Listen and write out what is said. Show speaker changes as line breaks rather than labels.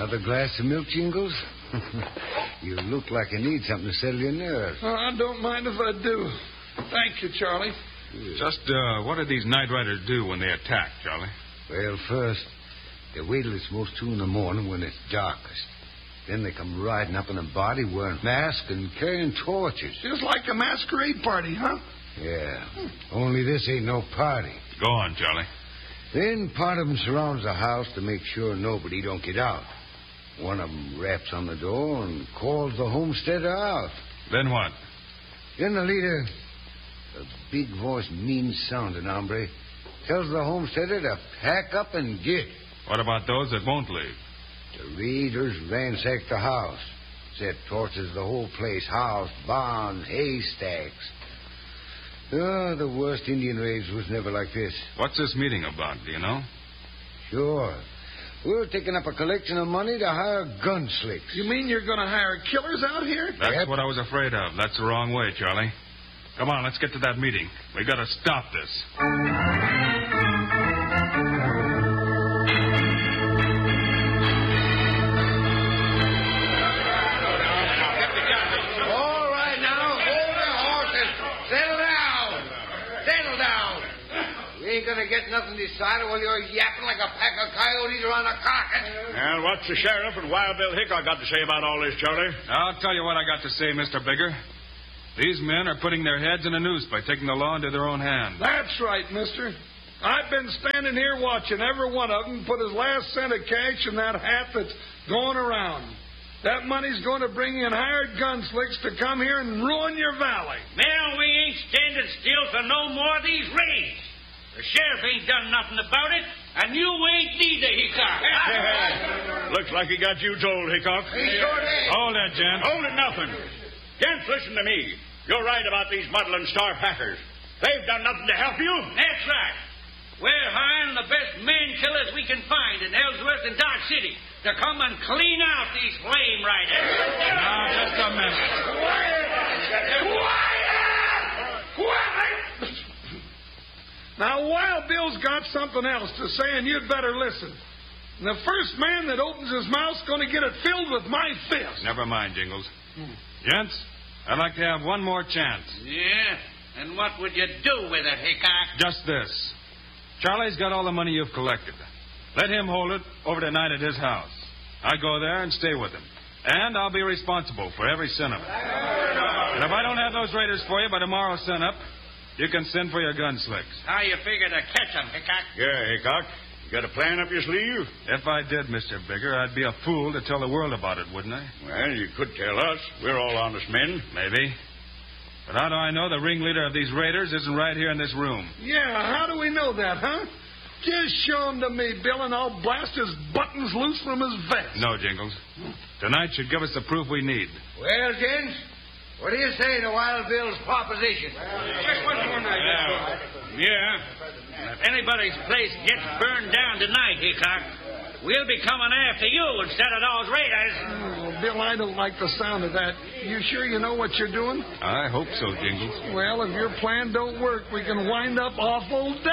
Another glass of milk, Jingles? You look like you need something to settle your nerves.
Oh, I don't mind if I do. Thank you, Charlie.
Just what do these night riders do when they attack, Charlie?
Well, first, they wait till it's most 2 in the morning when it's darkest. Then they come riding up in a body wearing masks and carrying torches.
Just like a masquerade party, huh?
Yeah. Only this ain't no party.
Go on, Charlie.
Then part of them surrounds the house to make sure nobody don't get out. One of them raps on the door and calls the homesteader out.
Then what?
Then the leader, a big-voiced, mean-sounding hombre, tells the homesteader to pack up and get.
What about those that won't leave?
The raiders ransack the house. Set torches the whole place. House, barn, haystacks. Oh, the worst Indian raids was never like this.
What's this meeting about, do you know?
Sure. We're taking up a collection of money to hire gunslicks.
You mean you're going to hire killers out here?
That's what I was afraid of. That's the wrong way, Charlie. Come on, let's get to that meeting. We got to stop this.
All right, now, hold your horses. Settle down. Settle down. We ain't going to get nothing decided while you're yapping like a pack of coyotes around a carcass.
And what's the sheriff and Wild Bill Hickok got to say about all this, Charlie?
I'll tell you what I got to say, Mr. Bigger. These men are putting their heads in a noose by taking the law into their own hands.
That's right, mister. I've been standing here watching every one of them put his last cent of cash in that hat that's going around. That money's going to bring in hired gunslicks to come here and ruin your valley.
Well, we ain't standing still for no more of these raids. The sheriff ain't done nothing about it, and you ain't neither, Hickok.
Looks like he got you told, Hickok.
He sure did.
Hold that, gent.
Hold it, nothing. Gents, listen to me. You're right about these muddling star packers. They've done nothing to help you.
That's right. We're hiring the best man killers we can find in Ellsworth and Dodge City to come and clean out these flame riders.
Now, just a minute.
Quiet! Now, Wild Bill's got something else to say, and you'd better listen. And the first man that opens his mouth's going to get it filled with my fist.
Never mind, Jingles. Gents, I'd like to have one more chance.
Yeah? And what would you do with it, Hickok?
Just this. Charlie's got all the money you've collected. Let him hold it over tonight at his house. I go there and stay with him. And I'll be responsible for every cent of it. And if I don't have those raiders for you by tomorrow's sun-up, you can send for your gunslicks.
How you figure to catch them, Hickok?
Yeah, Hickok. You got a plan up your sleeve?
If I did, Mr. Bigger, I'd be a fool to tell the world about it, wouldn't I?
Well, you could tell us. We're all honest men.
Maybe. But how do I know the ringleader of these raiders isn't right here in this room?
Yeah, how do we know that, huh? Just show him to me, Bill, and I'll blast his buttons loose from his vest.
No, Jingles. Tonight should give us the proof we need.
Well, gents, what do you say to Wild Bill's proposition?
Just one more night. Yeah. If anybody's place gets burned down tonight, Hickok, we'll be coming after you instead of those raiders.
Oh, Bill, I don't like the sound of that. You sure you know what you're doing?
I hope so, Jingles.
Well, if your plan don't work, we can wind up awful dead.